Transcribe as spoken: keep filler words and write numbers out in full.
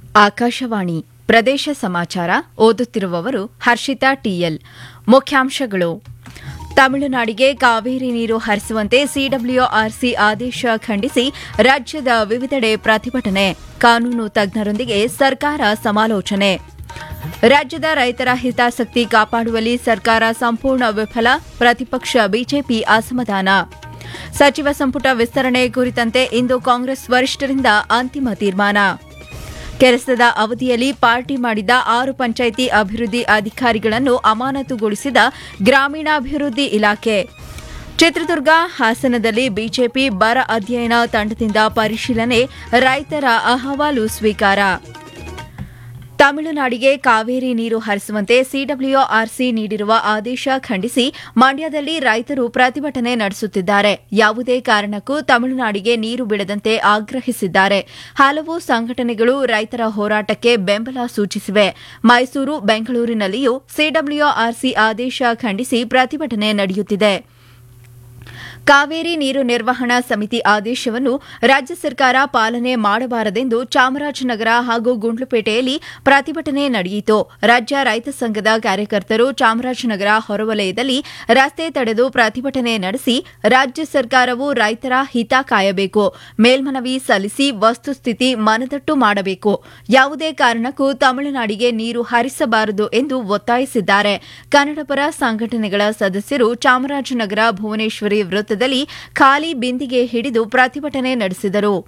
ಆಕಾಶವಾಣಿ ಪ್ರದೇಶ ಸಮಾಚಾರ ಓದುತ್ತಿರುವವರು ಹರ್ಷಿತಾ ಟಿಎಲ್. ಮುಖ್ಯಾಂಶಗಳು: ತಮಿಳುನಾಡಿಗೆ ಕಾವೇರಿ ನೀರು ಹರಿಸುವಂತೆ ಸಿಡಬ್ಲ್ಯೂಆರ್ಸಿ ಆದೇಶ ಖಂಡಿಸಿ ರಾಜ್ಯದ ವಿವಿಧೆಡೆ ಪ್ರತಿಭಟನೆ, ಕಾನೂನು ತಜ್ಞರೊಂದಿಗೆ ಸರ್ಕಾರ ಸಮಾಲೋಚನೆ. ರಾಜ್ಯದ ರೈತರ ಹಿತಾಸಕ್ತಿ ಕಾಪಾಡುವಲ್ಲಿ ಸರ್ಕಾರ ಸಂಪೂರ್ಣ ವಿಫಲ, ಪ್ರತಿಪಕ್ಷ ಬಿಜೆಪಿ ಅಸಮಾಧಾನ. ಸಚಿವ ಸಂಪುಟ ವಿಸ್ತರಣೆ ಕುರಿತಂತೆ ಇಂದು ಕಾಂಗ್ರೆಸ್ ವರಿಷ್ಠರಿಂದ ಅಂತಿಮ ತೀರ್ಮಾನ. ಕೆಲಸದ ಅವಧಿಯಲ್ಲಿ ಪಾರ್ಟಿ ಮಾಡಿದ ಆರು ಪಂಚಾಯಿತಿ ಅಭಿವೃದ್ಧಿ ಅಧಿಕಾರಿಗಳನ್ನು ಅಮಾನತುಗೊಳಿಸಿದ ಗ್ರಾಮೀಣಾಭಿವೃದ್ಧಿ ಇಲಾಖೆ. ಚಿತ್ರದುರ್ಗ, ಹಾಸನದಲ್ಲಿ ಬಿಜೆಪಿ ಬರ ಅಧ್ಯಯನ ತಂಡದಿಂದ ಪರಿಶೀಲನೆ, ರೈತರ ಅಹವಾಲು ಸ್ವೀಕಾರ. ತಮಿಳುನಾಡಿಗೆ ಕಾವೇರಿ ನೀರು ಹರಿಸುವಂತೆ ಸಿಡಬ್ಲ್ಯೂಆರ್ಸಿ ನೀಡಿರುವ ಆದೇಶ ಖಂಡಿಸಿ ಮಂಡ್ಯದಲ್ಲಿ ರೈತರು ಪ್ರತಿಭಟನೆ ನಡೆಸುತ್ತಿದ್ದಾರೆ. ಯಾವುದೇ ಕಾರಣಕ್ಕೂ ತಮಿಳುನಾಡಿಗೆ ನೀರು ಬಿಡದಂತೆ ಆಗ್ರಹಿಸಿದ್ದಾರೆ. ಹಲವು ಸಂಘಟನೆಗಳು ರೈತರ ಹೋರಾಟಕ್ಕೆ ಬೆಂಬಲ ಸೂಚಿಸಿವೆ. ಮೈಸೂರು, ಬೆಂಗಳೂರಿನಲ್ಲಿಯೂ ಸಿಡಬ್ಲ್ಯೂಆರ್ಸಿ ಆದೇಶ ಖಂಡಿಸಿ ಪ್ರತಿಭಟನೆ ನಡೆಯುತ್ತಿದೆ. ಕಾವೇರಿ ನೀರು ನಿರ್ವಹಣಾ ಸಮಿತಿ ಆದೇಶವನ್ನು ರಾಜ್ಯ ಸರ್ಕಾರ ಪಾಲನೆ ಮಾಡಬಾರದೆಂದು ಚಾಮರಾಜನಗರ ಹಾಗೂ ಗುಂಡ್ಲುಪೇಟೆಯಲ್ಲಿ ಪ್ರತಿಭಟನೆ ನಡೆಯಿತು. ರಾಜ್ಯ ರೈತ ಸಂಘದ ಕಾರ್ಯಕರ್ತರು ಚಾಮರಾಜನಗರ ಹೊರವಲಯದಲ್ಲಿ ರಸ್ತೆ ತಡೆದು ಪ್ರತಿಭಟನೆ ನಡೆಸಿ, ರಾಜ್ಯ ಸರ್ಕಾರವು ರೈತರ ಹಿತ ಕಾಯಬೇಕು, ಮೇಲ್ಮನವಿ ಸಲ್ಲಿಸಿ ವಸ್ತುಸ್ಥಿತಿ ಮನದಟ್ಟು ಮಾಡಬೇಕು, ಯಾವುದೇ ಕಾರಣಕ್ಕೂ ತಮಿಳುನಾಡಿಗೆ ನೀರು ಹರಿಸಬಾರದು ಎಂದು ಒತ್ತಾಯಿಸಿದ್ದಾರೆ. ಕನ್ನಡಪರ ಸಂಘಟನೆಗಳ ಸದಸ್ಯರು ಚಾಮರಾಜನಗರ ಭುವನೇಶ್ವರಿ ವೃತ್ತದಲ್ಲಿ ಖಾಲಿ ಬಿಂದಿಗೆ ಹಿಡಿದು ಪ್ರತಿಭಟನೆ ನಡೆಸಿದರು.